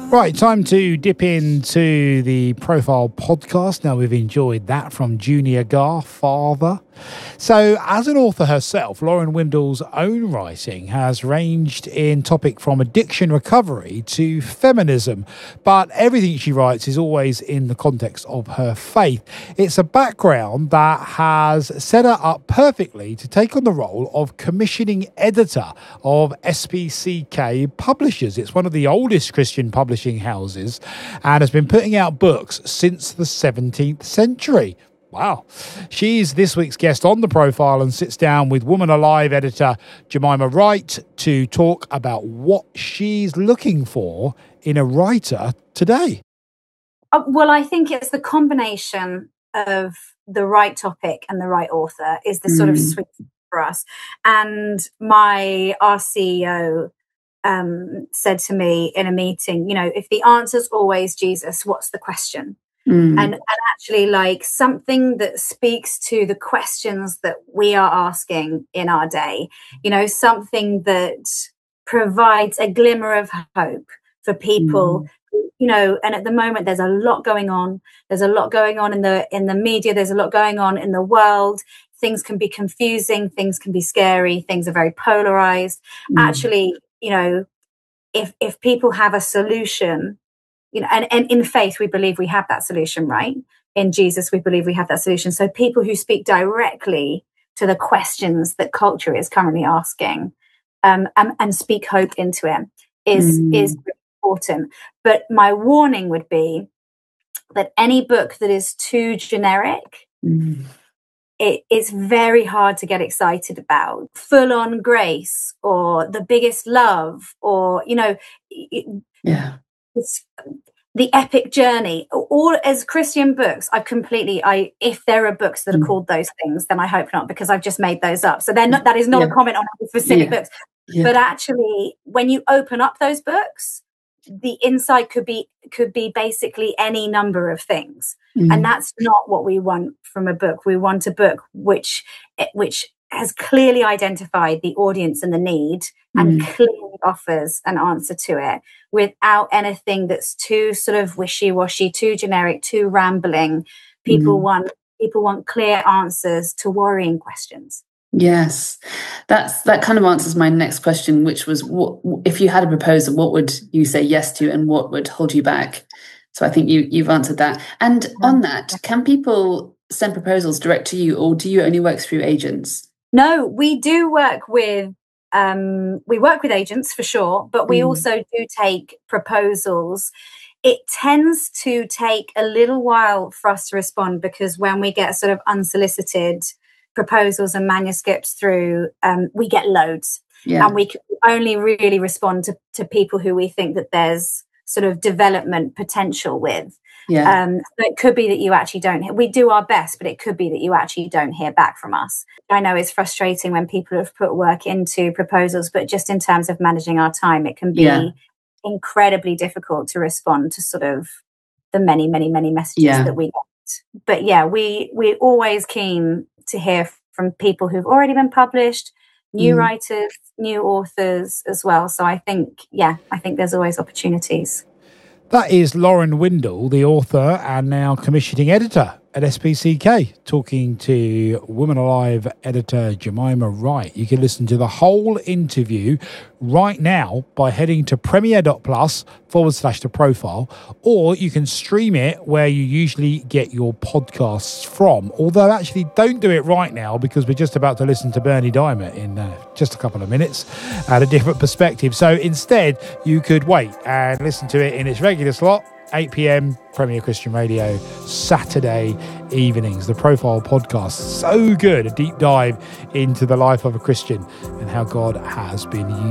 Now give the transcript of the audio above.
Right, time to dip into the Profile podcast. Now, we've enjoyed that from Junior Gar, Father. So, as an author herself, Lauren Windle's own writing has ranged in topic from addiction recovery to feminism, but everything she writes is always in the context of her faith. It's a background that has set her up perfectly to take on the role of commissioning editor of SPCK Publishers. It's one of the oldest Christian publishing houses and has been putting out books since the 17th century. Wow. She's this week's guest on The Profile and sits down with Woman Alive editor Jemima Wright to talk about what she's looking for in a writer today. Well, I think it's the combination of the right topic and the right author is the sort of sweet spot for us. And our CEO said to me in a meeting, if the answer's always Jesus, what's the question? And actually, like, something that speaks to the questions that we are asking in our day, something that provides a glimmer of hope for people, and at the moment there's a lot going on. There's a lot going on in the media. There's a lot going on in the world. Things can be confusing. Things can be scary. Things are very polarized. Actually, if people have a solution, and in faith, we believe we have that solution, right? In Jesus, we believe we have that solution. So people who speak directly to the questions that culture is currently asking and speak hope into it is important. But my warning would be that any book that is too generic, it is very hard to get excited about. Full on grace or the biggest love or, it's the epic journey. All as Christian books, if there are books that are called those things, then I hope not, because I've just made those up. So that is not a comment on specific books. Yeah. But actually, when you open up those books, the insight could be basically any number of things. And that's not what we want from a book. We want a book which has clearly identified the audience and the need and clearly offers an answer to it without anything that's too sort of wishy-washy, too generic, too rambling. People want clear answers to worrying questions. Yes, that kind of answers my next question, which was, what, if you had a proposal, what would you say yes to and what would hold you back? So I think you've answered that. And on that, can people send proposals direct to you, or do you only work through agents? No, we do work with agents for sure, but we also do take proposals. It tends to take a little while for us to respond, because when we get sort of unsolicited proposals and manuscripts through, we get loads. And we can only really respond to people who we think that there's sort of development potential with. So it could be that you actually don't we do our best, but it could be that you actually don't hear back from us. I know it's frustrating when people have put work into proposals, but just in terms of managing our time, it can be incredibly difficult to respond to sort of the many, many, many messages that we get. But we're always keen to hear from people who've already been published, new writers, new authors as well. So I think there's always opportunities. That is Lauren Windle, the author and now commissioning editor at SPCK, talking to Woman Alive editor Jemima Wright. You can listen to the whole interview right now by heading to premier.plus/The Profile, or you can stream it where you usually get your podcasts from. Although actually don't do it right now, because we're just about to listen to Bernie Diamond in just a couple of minutes at a different perspective. So instead, you could wait and listen to it in its regular slot, 8 p.m, Premier Christian Radio, Saturday evenings. The Profile podcast, so good, a deep dive into the life of a Christian and how God has been using